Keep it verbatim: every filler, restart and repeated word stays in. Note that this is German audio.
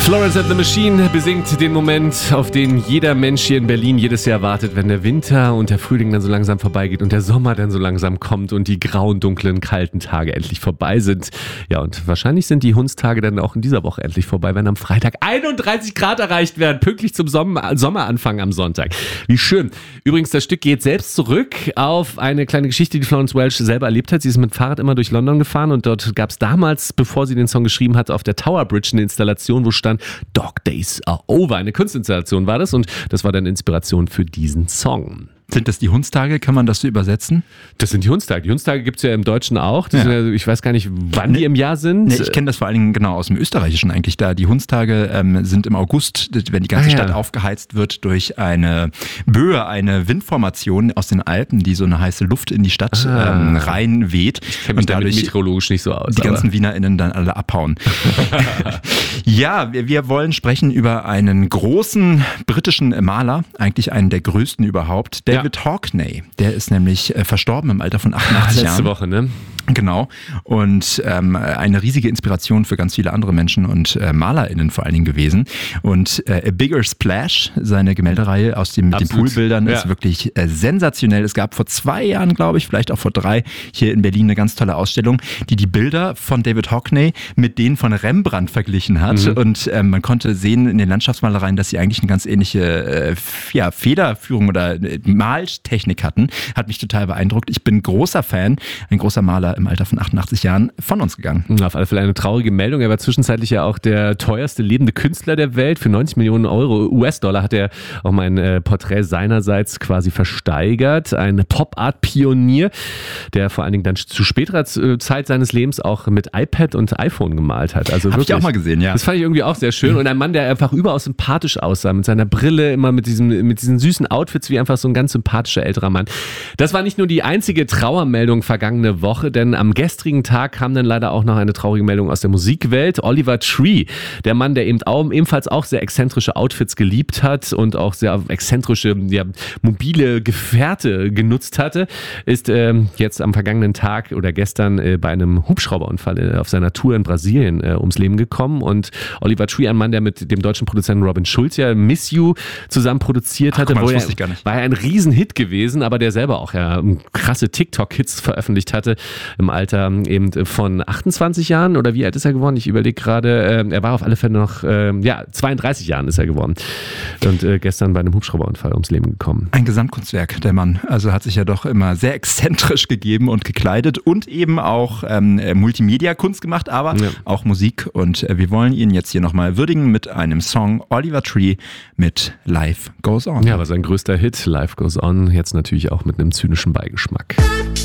Florence and the Machine besingt den Moment, auf den jeder Mensch hier in Berlin jedes Jahr wartet, wenn der Winter und der Frühling dann so langsam vorbeigeht und der Sommer dann so langsam kommt und die grauen, dunklen, kalten Tage endlich vorbei sind. Ja, und wahrscheinlich sind die Hundstage dann auch in dieser Woche endlich vorbei, wenn am Freitag einunddreißig Grad erreicht werden, pünktlich zum Sommer, Sommeranfang am Sonntag. Wie schön. Übrigens, das Stück geht selbst zurück auf eine kleine Geschichte, die Florence Welch selber erlebt hat. Sie ist mit dem Fahrrad immer durch London gefahren und dort gab es damals, bevor sie den Song geschrieben hat, auf der Tower Bridge eine Installation, wo stand Dog Days Are Over. Eine Kunstinstallation war das und das war dann Inspiration für diesen Song. Sind das die Hundstage? Kann man das so übersetzen? Das sind die Hundstage. Die Hundstage gibt es ja im Deutschen auch. Das Ja. sind ja, ich weiß gar nicht, wann Nee. die im Jahr sind. Nee, ich kenne das vor allen Dingen genau aus dem Österreichischen eigentlich. Da die Hundstage ähm, sind im August, wenn die ganze Ah, ja. Stadt aufgeheizt wird durch eine Böe, eine Windformation aus den Alpen, die so eine heiße Luft in die Stadt Ah. ähm, reinweht. Ich kenne mich und damit dadurch meteorologisch nicht so aus. die aber- ganzen WienerInnen dann alle abhauen. Ja, wir, wir wollen sprechen über einen großen britischen Maler, eigentlich einen der größten überhaupt, David Hockney. Der ist nämlich äh, verstorben im Alter von achtundachtzig Letzte Jahren. Woche, ne? Genau. Und ähm, eine riesige Inspiration für ganz viele andere Menschen und äh, MalerInnen vor allen Dingen gewesen. Und äh, A Bigger Splash, seine Gemäldereihe aus dem, mit den Absolut. Poolbildern, Ja. ist wirklich äh, sensationell. Es gab vor zwei Jahren, glaube ich, vielleicht auch vor drei, hier in Berlin eine ganz tolle Ausstellung, die die Bilder von David Hockney mit denen von Rembrandt verglichen hat. Mhm. Und ähm, man konnte sehen in den Landschaftsmalereien, dass sie eigentlich eine ganz ähnliche äh, f- ja, Federführung oder äh, Maltechnik hatten. Hat mich total beeindruckt. Ich bin großer Fan, ein großer Maler im Alter von achtundachtzig Jahren von uns gegangen. Auf alle Fälle eine traurige Meldung. Er war zwischenzeitlich ja auch der teuerste lebende Künstler der Welt. Für neunzig Millionen Euro U S-Dollar hat er auch mein äh, Porträt seinerseits quasi versteigert. Ein Pop-Art-Pionier, der vor allen Dingen dann zu späterer Z- Zeit seines Lebens auch mit iPad und iPhone gemalt hat. Also Hab ich wirklich, auch mal gesehen, ja. Das fand ich irgendwie auch sehr schön. Und ein Mann, der einfach überaus sympathisch aussah, mit seiner Brille, immer mit, diesem, mit diesen süßen Outfits, wie einfach so ein ganz sympathischer älterer Mann. Das war nicht nur die einzige Trauermeldung vergangene Woche, denn am gestrigen Tag kam dann leider auch noch eine traurige Meldung aus der Musikwelt. Oliver Tree, der Mann, der eben auch, ebenfalls auch sehr exzentrische Outfits geliebt hat und auch sehr exzentrische, ja, mobile Gefährte genutzt hatte, ist ähm, jetzt am vergangenen Tag oder gestern äh, bei einem Hubschrauberunfall äh, auf seiner Tour in Brasilien äh, ums Leben gekommen. Und Oliver Tree, ein Mann, der mit dem deutschen Produzenten Robin Schulz ja Miss You zusammen produziert Ach, hatte, guck mal, das wo wusste er, ich gar nicht. war ja ein Riesenhit gewesen, aber der selber auch ja krasse TikTok-Hits veröffentlicht hatte im Alter eben von achtundzwanzig Jahren oder wie alt ist er geworden? Ich überlege gerade, äh, er war auf alle Fälle noch, äh, ja, zweiunddreißig Jahren ist er geworden und äh, gestern bei einem Hubschrauberunfall ums Leben gekommen. Ein Gesamtkunstwerk, der Mann. Also hat sich ja doch immer sehr exzentrisch gegeben und gekleidet und eben auch ähm, Multimedia-Kunst gemacht, aber Ja. auch Musik. Und äh, wir wollen ihn jetzt hier nochmal würdigen mit einem Song Oliver Tree mit Life Goes On. Ja, aber sein größter Hit, Life Goes On, jetzt natürlich auch mit einem zynischen Beigeschmack.